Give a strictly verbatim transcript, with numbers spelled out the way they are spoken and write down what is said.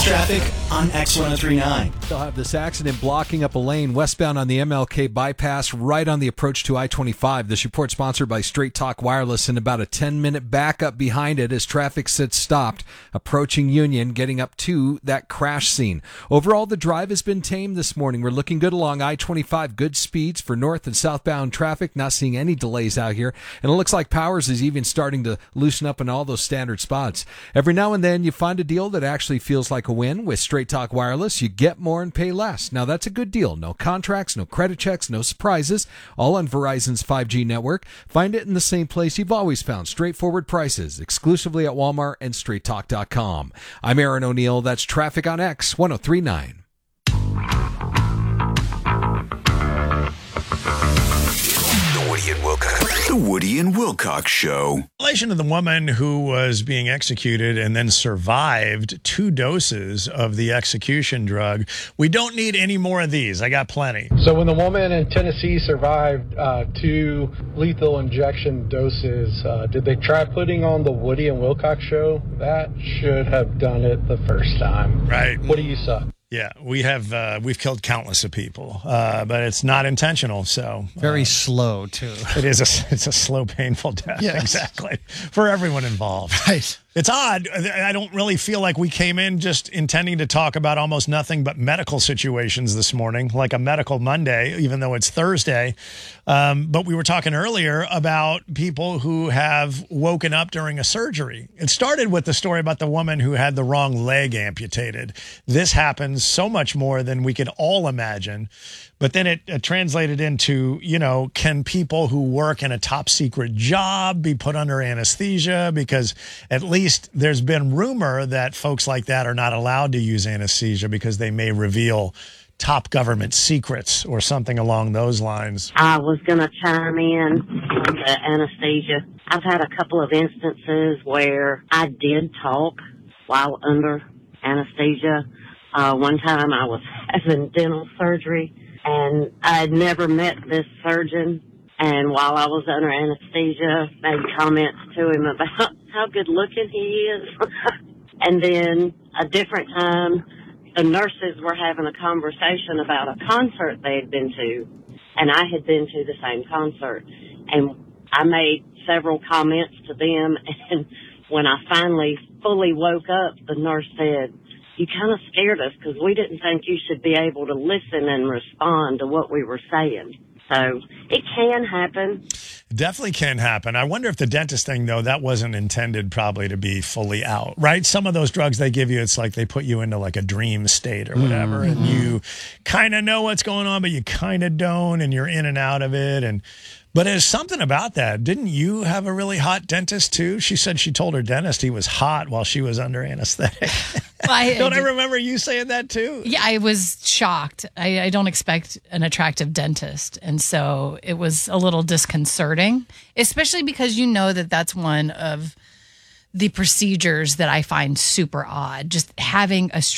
traffic on X ten thirty-nine. They'll have this accident blocking up a lane westbound on the M L K bypass right on the approach to I twenty-five. This report sponsored by Straight Talk Wireless, and about a ten-minute backup behind it as traffic sits stopped, approaching Union, getting up to that crash scene. Overall, the drive has been tame this morning. We're looking good along I twenty-five. Good speeds for north and southbound traffic. Not seeing any delays out here. And it looks like Powers is even starting to loosen up in all those standard spots. Every now and then you find a deal that actually feels like a win. With Straight Talk Wireless, you get more and pay less. Now, that's a good deal. No contracts, no credit checks, no surprises. All on Verizon's five G network. Find it in the same place you've always found. Straightforward prices. Exclusively at Walmart and straight talk dot com. I'm Aaron O'Neill. That's Traffic on X ten thirty-nine. Woody and Wilcox. The Woody and Wilcox Show. In relation to the woman who was being executed and then survived two doses of the execution drug, we don't need any more of these. I got plenty. So when the woman in Tennessee survived uh, two lethal injection doses, uh, did they try putting on the Woody and Wilcox Show? That should have done it the first time. Right. What do you suck? Yeah, we have uh, we've killed countless of people, uh, but it's not intentional. So very uh, slow too. It is a it's a slow, painful death. Yes. Exactly, for everyone involved. Right. It's odd. I don't really feel like we came in just intending to talk about almost nothing but medical situations this morning, like a medical Monday, even though it's Thursday. Um, but we were talking earlier about people who have woken up during a surgery. It started with the story about the woman who had the wrong leg amputated. This happens so much more than we could all imagine. But then it, it translated into, you know, can people who work in a top secret job be put under anesthesia? Because at least there's been rumor that folks like that are not allowed to use anesthesia because they may reveal top government secrets or something along those lines. I was going to chime in on the anesthesia. I've had a couple of instances where I did talk while under anesthesia. Uh, one time I was having dental surgery, and I had never met this surgeon. And while I was under anesthesia, made comments to him about how good looking he is. And then a different time, the nurses were having a conversation about a concert they had been to, and I had been to the same concert. And I made several comments to them, and when I finally fully woke up, the nurse said, "You kind of scared us because we didn't think you should be able to listen and respond to what we were saying." So it can happen. Definitely can happen. I wonder if the dentist thing, though, that wasn't intended probably to be fully out, right? Some of those drugs they give you, it's like they put you into like a dream state or whatever, mm-hmm. and you kind of know what's going on, but you kind of don't, and you're in and out of it. And but there's something about that. Didn't you have a really hot dentist, too? She said she told her dentist he was hot while she was under anesthetic. Well, I, don't I, I remember you saying that, too? Yeah, I was shocked. I, I don't expect an attractive dentist. And so it was a little disconcerting, especially because you know that that's one of the procedures that I find super odd. Just having a